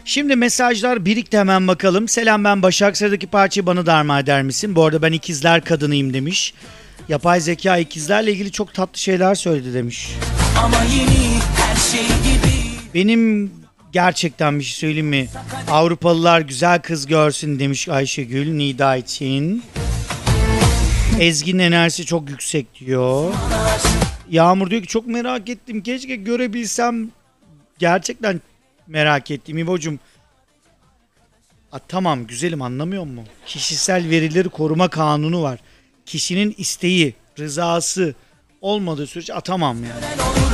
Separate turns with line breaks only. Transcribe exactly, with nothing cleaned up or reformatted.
Şimdi mesajlar birikti, hemen bakalım. Selam, ben Başak, sıradaki parçayı bana da armağan eder misin? Bu arada ben ikizler kadınıyım demiş. Yapay zeka ikizlerle ilgili çok tatlı şeyler söyledi demiş. Ama yeni her şey gibi. Benim gerçekten bir şey söyleyeyim mi? Avrupalılar güzel kız görsün demiş Ayşegül Nida için. Ezgi'nin enerjisi çok yüksek diyor. Yağmur diyor ki çok merak ettim, keşke görebilsem. Gerçekten merak ettim İbo'cum. A, tamam güzelim, anlamıyor musun? Kişisel verileri koruma kanunu var. Kişinin isteği, rızası olmadığı sürece atamam yani.